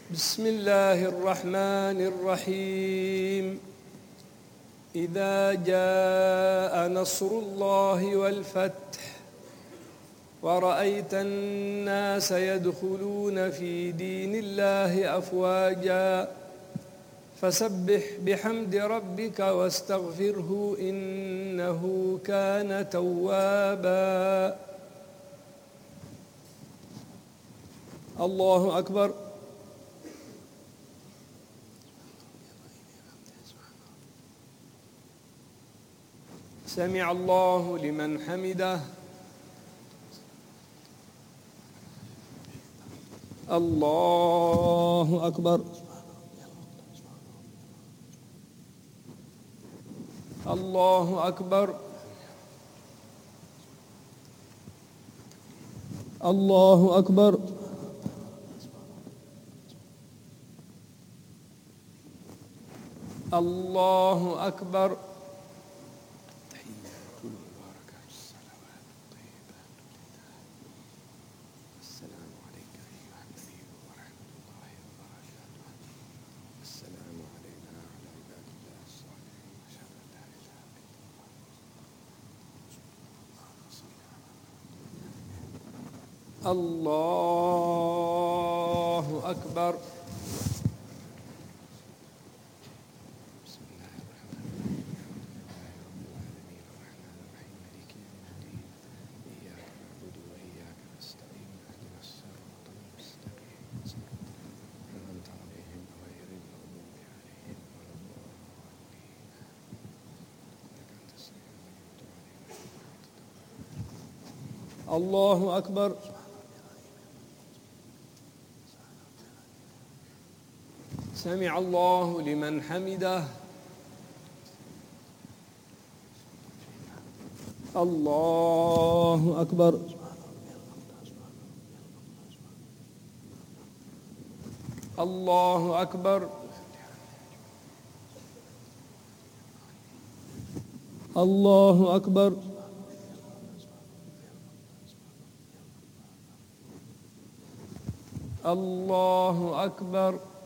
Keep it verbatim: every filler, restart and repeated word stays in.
بسم الله الرحمن الرحيم. إذا جاء نصر الله والفتح ورأيت الناس يدخلون في دين الله أفواجا فسبح بحمد ربك واستغفره إنه كان توابا. الله أكبر. سمع الله لمن حمده. الله أكبر. الله أكبر. الله أكبر. الله أكبر. الله أكبر. الله أكبر. سمع الله لمن حمده. الله أكبر. الله أكبر. الله أكبر. الله أكبر.